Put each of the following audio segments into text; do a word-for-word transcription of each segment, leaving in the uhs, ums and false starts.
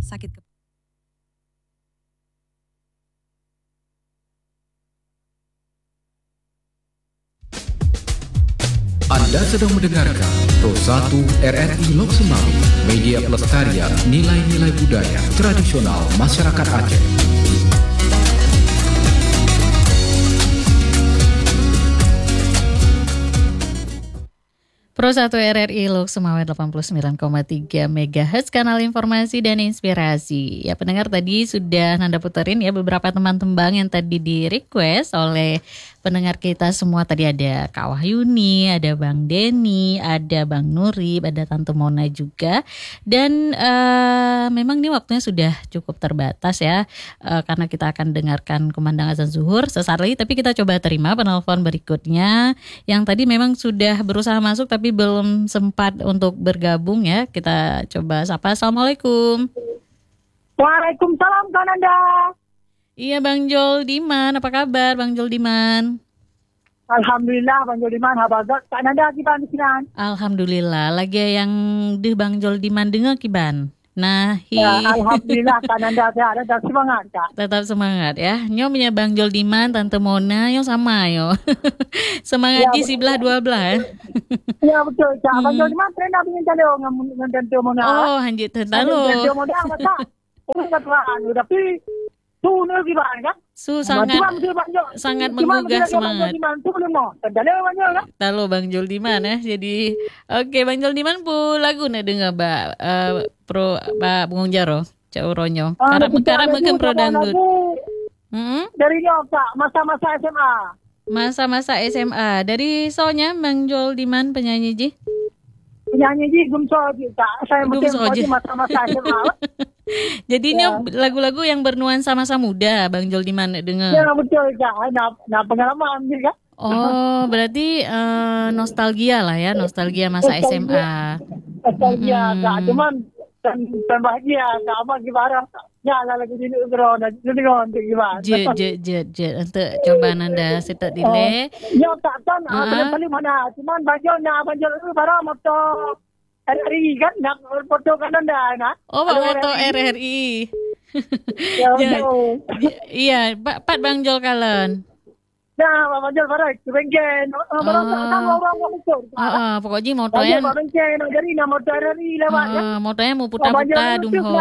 sakit kepala. Anda sedang mendengarkan Pro satu R R I Lok Sumawi, media pelestarian nilai-nilai budaya tradisional masyarakat Aceh. Pro satu R R I Lok Sumawi delapan puluh sembilan koma tiga megahertz, kanal informasi dan inspirasi. Ya, pendengar tadi sudah Nanda puterin ya beberapa teman tembang yang tadi di request oleh pendengar kita semua. Tadi ada Kak Wahyuni, ada Bang Denny, ada Bang Nurib, ada Tante Mona juga. Dan uh, memang ini waktunya sudah cukup terbatas ya, uh, karena kita akan dengarkan kumandang azan zuhur sesaat lagi. Tapi kita coba terima penelpon berikutnya yang tadi memang sudah berusaha masuk tapi belum sempat untuk bergabung ya. Kita coba sapa. Assalamualaikum. Waalaikumsalam Kak Nanda. Iya Bang Jol Diman, apa kabar Bang Jol Diman? Alhamdulillah Bang Jol Diman, habagat Kak Nanda kiban sinan. Alhamdulillah, lagi yang deh Bang Jol Diman dengar kiban. Nah, hi. Ya, alhamdulillah Kak Nanda saya ada semangat Kak. Tetap semangat ya. Nyo punya Bang Jol Diman, Tante Mona, yo sama yo. Semangat Ya, di sebelah dua belah. Ya betul Kak. Hmm. Bang Jol Diman pernah punya calo dengan Tante Mona. Oh, hanjit tentalo. Tante Mona masa. Oh, katuan tapi tu nu kiban kan? Su sangat Bantuan, sangat Cuma menggugah Bang Jol semangat. Diman tu belum mau. Tendale Bang Jol kan? Talo Bang Jol Diman ya. Jadi oke Bang Jol Diman pu lagu na dengar ba uh, pro ba Bungung Jaro. Cak Uronyo. Ah, Karena kita karena ada mungkin tu pro sama dangdut. lagu Hmm? Dari ni Kak, masa-masa S M A. Masa-masa S M A. Dari soalnya Bang Jol Diman penyanyi ji. Penyanyi ji Gumso Kak. Saya Gumso mungkin je. masa-masa S M A. Jadi ini Ya. lagu-lagu yang bernuansa masa muda Bang Jol Diman dengar. Ya betul Kak. Nah, nah pengalaman je Kak. Oh, berarti eh, nostalgia lah ya, nostalgia masa S M A. Nostalgia Mm-mm. Kak. Cuman dan, dan bahagia Kak. Apa gimana? Ya lah lagu ini Ugron. Jadi kan gimana? Jet, jet, jet, jet. Untuk coba nanda setak delay. Ya Kak kan. Ah. Uh-huh. Paling mana? Cuman bajol na bajol itu barang motor R R I kan. Nak foto kan anda nak. Oh, Pak Moto R R I. Ya Ya, betul. iya, Pak Pat Bang Jol Kalen. Nah, bajol barang. Bengkel. Barang Ah. sama orang-orang itu. Heeh, pokoknya Bajol motonya bengkel. Jadi nak motor R R I lewat kan. eh, motonya mau putar-putar dumho.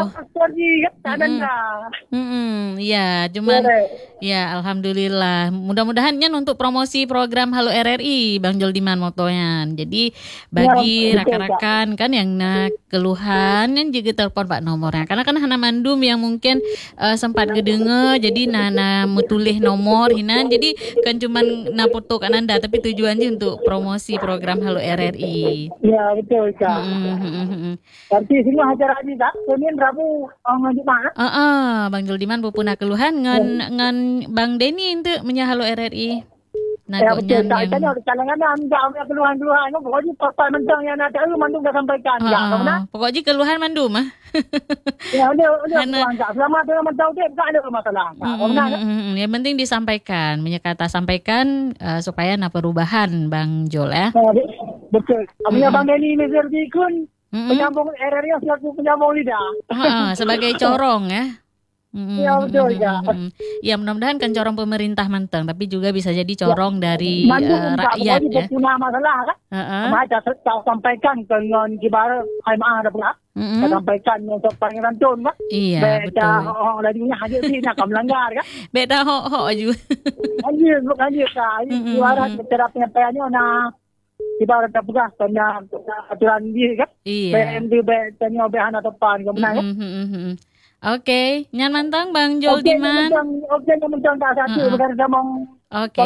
Hmm, iya, cuman ya alhamdulillah. Mudah-mudahan kan untuk promosi program Halo R R I Bang Jol Diman motonya. Jadi bagi Ya, betul, rakan-rakan kan yang nak keluhan kan juga telepon Pak nomornya. Karena kan hana mandum yang mungkin eh, sempat gedenge jadi nana metulih nomor hinan. Jadi kan cuman na foto kan anda tapi tujuannya untuk promosi program Halo R R I. Ya betul Kak. Hmm, hmm, hmm, hmm. Nanti semua acara ni Kak. Senin Rabu ngaji mana? Ah, ah, Bang Jol Diman pupuna keluhan ngan ngan Bang Denny itu menya Halo R R I. Ya betul Nagonya Kak. yang Tanya kadang-kadang enggak ada keluhan-keluhan. Pokoknya pasal mentang yang ada itu mandung dah sampaikan. Ya, Ah, mana? ah, pokoknya keluhan mandum ah. Ya, dia dia Hana- keluhan Kak. Selama dia mentang dia tak ada masalah. Kak. Mm, Mana? mm, mm, mm. Yang penting disampaikan, menyekata sampaikan eh, supaya na perubahan Bang Jol ya. Ya, betul. Amnya Bang Deni Mizerdi kun Mm, mm. penyambung R R I selaku penyambung lidah. Ah, ah, sebagai corong ya. Mm, Ya, mm, betul, mm, ya. mm, mm. Ya mudah-mudahan kan corong pemerintah menteng, tapi juga bisa jadi corong dari Mandung eh, Kak. rakyat Pokoknya ya. berguna masalah kan. Heeh. Sama saya sampaikan ke dengan kibar H M A ada pula. Mm, Saya mm. sampaikan untuk pangeran Tun kan. Iya Beda betul. orang lainnya hadir sini nak melanggar kan. Beda ho-ho juga. Hadir bukan hadir Kak. Ini Mm-mm. ibarat cara penyampaiannya nak ibarat pegas tanya aturan diri kan. Iya. B M D tanya behan atau pan kemenang kan. Mm, mm, mm, mm. Oke, nyan mantang Bang Jol Okey, Diman. Okey, yang mencang tak satu Uh-uh. bukan ngomong Oke.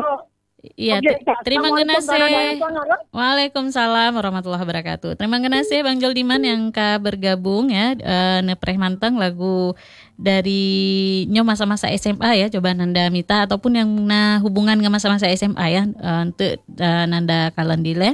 Iya, Okey, te- Kak. terima Assalamualaikum, kasih. Kak Nana. Sangat, kan? Waalaikumsalam warahmatullahi wabarakatuh. Terima kasih Bang Jol Diman yang ka bergabung ya eh, nepreh mantang lagu dari nyo masa-masa S M A ya, coba nanda mita ataupun yang na hubungan dengan masa-masa S M A ya eh, untuk eh, nanda kalandile.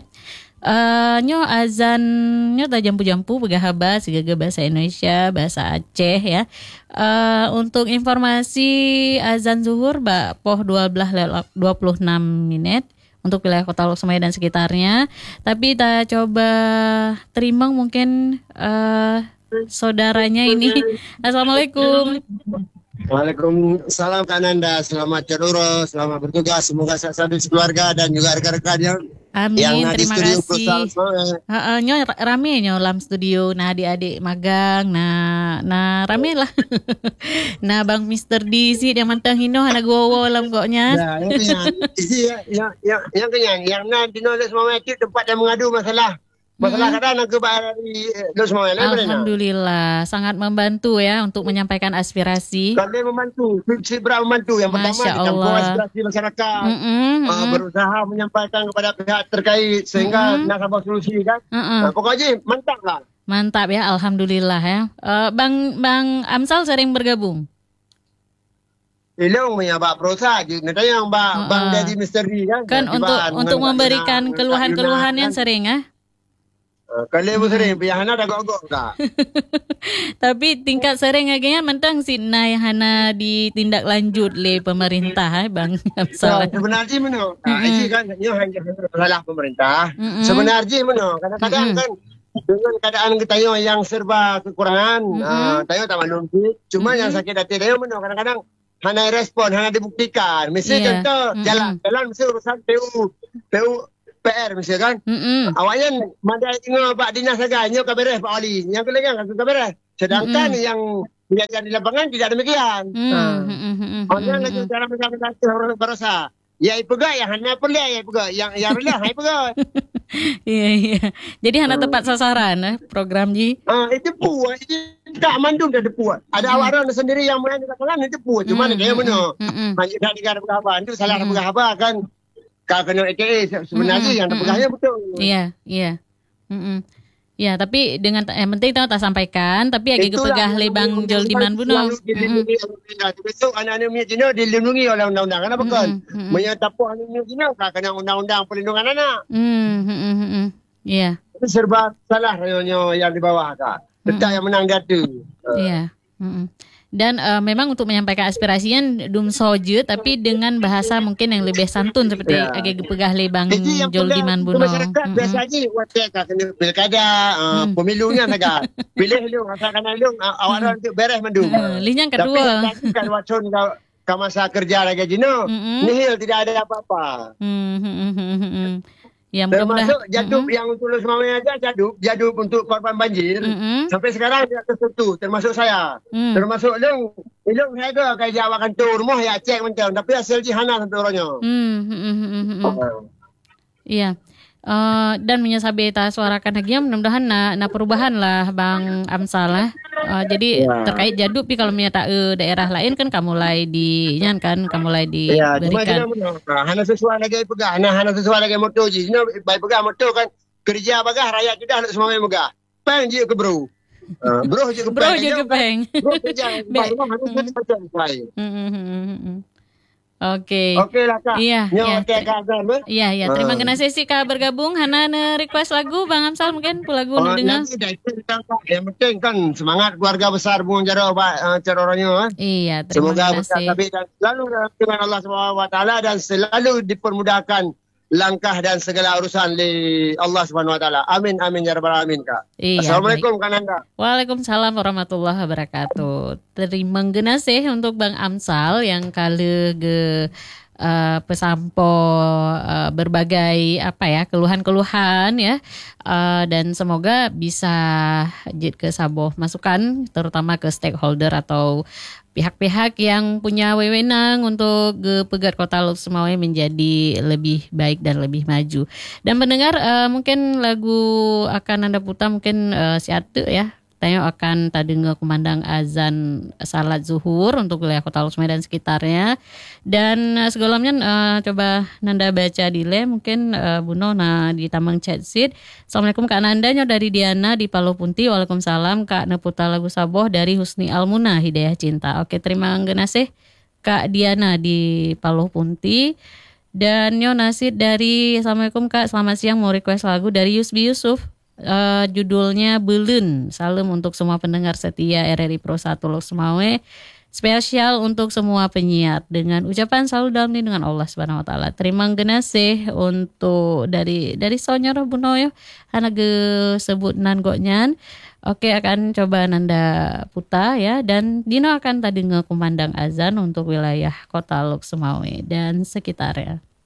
Eh nyo azan nyo ta jampu-jampu begahaba sigaga bahasa Indonesia, bahasa Aceh ya. Eh untuk informasi azan zuhur ba poh dua belas lewat dua puluh enam menit. untuk wilayah Kota Lok Sumawwe dan sekitarnya. Tapi kita coba terima mungkin uh, saudaranya ini. Assalamualaikum. Waalaikumsalam Kak Nanda, selamat cerura, selamat bertugas, semoga sehat keluarga dan juga rekan-rekannya. Amin, yang terima kasih. Heeh, nyo rame nyo dalam studio, nah adik-adik magang, nah nah rame lah. Nah Bang Mister D sih yang mantang hino anak gowo lam koknya. Ya, yang kenyang. Isi yang yang yang kenyang, yang nan di Lok Sumawwe itu tempat yang mengadu masalah. Masalah hmm. kadang ke dari Lok Sumawwe. Alhamdulillah, sangat membantu ya untuk menyampaikan aspirasi. Kalian membantu, si berapa membantu. Yang pertama kita membawa aspirasi masyarakat, mm-hmm, uh, mm-hmm. berusaha menyampaikan kepada pihak terkait sehingga mm-hmm. nak sampai solusi kan. Mm-hmm. Nah, pokoknya mantap lah. Mantap ya, alhamdulillah ya. Uh, Bang Bang Amsal sering bergabung. Ilung punya Pak Prosa, nanti yang Bang uh-uh. Bang Daddy Misteri kan. Kan untuk untuk memberikan keluhan-keluhan yang sering ah. Kalau ibu sering, pihak Hana dah gok-gok tak? Tapi tingkat sering agaknya mentang si na yang Hana ditindaklanjut oleh pemerintah, eh, Bang Amsal. So, sebenarnya mana? Mm-hmm. Ini kan ini hanya salah pemerintah. Mm-hmm. Sebenarnya mana? Kadang-kadang mm-hmm. kan dengan keadaan kita yang serba kekurangan, mm-hmm. uh, tayo tak maklum. Cuma mm-hmm. yang sakit hati tayo mana? Kadang-kadang Hana respon, Hana dibuktikan. Misalnya yeah. contoh mm-hmm. jalan, jalan mesti urusan P U, P U. P R misalkan. Mm-hmm. Awaknya mandai tengok Pak Dinas agaknya kaberes Pak Wali. Yang kelengah kan kaberes. Sedangkan mm-hmm. yang berada di lapangan tidak demikian. Mm-hmm. Orang lagi cara mengatur orang berasa. Ya ipega yang Hana perlu ya ipega. Yang yang rendah ya ipega. Iya iya. Jadi Hana tepat sasaran eh program Ji. Ah itu puas. Tak mandum dah depu. Ada awak orang sendiri yang main di lapangan itu puas. Cuma dia mana? Banyak dah negara berapa itu salah berapa kan. Kalau kena A K A sebenarnya mm-hmm. yang terpegahnya betul. Iya, iya. Mm-mm. Ya, tapi dengan yang penting tahu tak sampaikan, tapi agak kepegah le Bang Joldiman Buno. Besok anak-anak Mia Cina dilindungi oleh undang-undang. Kenapa kan? Menyatapuh anak Mia Cina tak kena undang-undang perlindungan anak. Hmm, iya. Itu serba salah rayonnya yang di bawah tak. Tetap yang menang data. Iya. Dan uh, memang untuk menyampaikan aspirasinya dum soje tapi dengan bahasa mungkin yang lebih santun seperti ya. Agak gepegah le Bang Joldiman Buno. Masyarakat mm-hmm. biasa aja waktu kena pilkada uh, mm. pemilunya saja. Pilih lu asalkan lu awak orang tu beres mandu. Uh, Linyang kedua. Tapi kan wacon ke masa kerja lagi jino. Mm-hmm. Nihil tidak ada apa-apa. Mm-hmm. Ya, termasuk jadub mm-hmm. yang untuk Lok Sumawwe aja jadub, jadub untuk korban banjir. Mm-hmm. Sampai sekarang tidak tersentuh, termasuk saya. Mm. Termasuk Long, Long saya ke kayak awak kantor rumah ya cek macam, tapi hasil jihana sampai orangnya. Mm-hmm. Oh. Iya. Uh, dan menyesabi ta suarakan lagi mudah-mudahan na, na perubahan lah Bang Amsal lah. Uh, jadi ya. Terkait jadub kalau menyata uh, daerah lain kan kamu mulai di nyan kan kamu mulai diberikan. Ya, hana sesuai lagi pegah, hana hana sesuai lagi motor je. Ini baik pegah motor kan kerja bagah rakyat kita harus semua megah. Peng je ke bro. Uh, bro je ke bro je ke peng. Bro kerja baru harus macam lain. Oke. Oke lah Kak. Iya. Iya. Iya, iya. Terima kasih sih Kak bergabung. Hana ne request lagu Bang Amsal mungkin lagu oh, dengar. Yang penting kan semangat keluarga besar Bung Jaro uh, ceroranya. Iya, terima Semoga kasih. Semoga besar dan selalu dengan Allah Subhanahu Wa Taala dan selalu dipermudahkan langkah dan segala urusan di Allah Subhanahu Wa Taala. Amin amin ya rabbal alamin Kak. Iya, Assalamualaikum Kak Nanda. Waalaikumsalam warahmatullahi wabarakatuh. Terima kasih untuk Bang Amsal yang kali ge uh, pesampo uh, berbagai apa ya keluhan-keluhan ya uh, dan semoga bisa jid ke saboh masukan terutama ke stakeholder atau pihak-pihak yang punya wewenang untuk pegat Kota Lok Sumawwe menjadi lebih baik dan lebih maju. Dan pendengar uh, mungkin lagu akan Anda putar mungkin uh, si Ate ya. Tayo akan tadengar kumandang azan salat zuhur untuk wilayah Kota Lok Sumawwe dan sekitarnya. Dan uh, segolamnya uh, coba Nanda baca dile mungkin uh, Buno na di tambang chat sheet. Assalamualaikum Kak Nanda nyo dari Diana di Paloh Punti. Waalaikumsalam Kak Neputa lagu saboh dari Husni Almuna Hidayah Cinta. Oke, terima kasih Kak Diana di Paloh Punti. Dan nyo nasid dari Assalamualaikum Kak, selamat siang, mau request lagu dari Yusbi Yusuf. Uh, judulnya Belun. Salam untuk semua pendengar setia R R I Pro satu Lok Sumawwe. spesial untuk semua penyiar dengan ucapan selalu dalam lindungan Allah Subhanahu wa taala. Terima kasih untuk dari dari Sonyor Bunoyo anak ge sebut nan goknyan. Oke, akan coba Nanda puta ya, dan Dino akan tadi ngekumandang azan untuk wilayah Kota Lok Sumawe dan sekitarnya.